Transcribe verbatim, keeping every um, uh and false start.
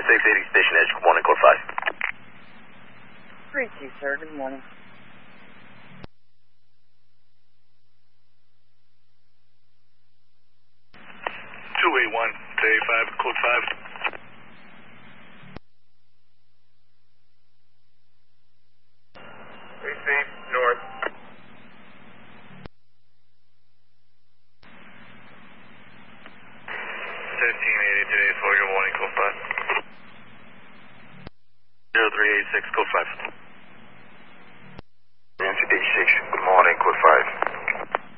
six eighty Station Edge. Good morning, code five. Thank you, sir. Good morning. two eight one to A five, code five. Receive, north. fifteen eighty to A four, good morning, code five. zero three eight six, code five. Nancy eighty-six, good morning, code five.